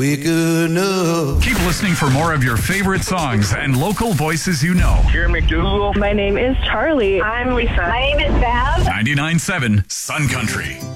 Waking up. Keep listening for more of your favorite songs and local voices you know. Karen McDougal. My name is Charlie. I'm Lisa. My name is Bev. 99.7 Sun Country.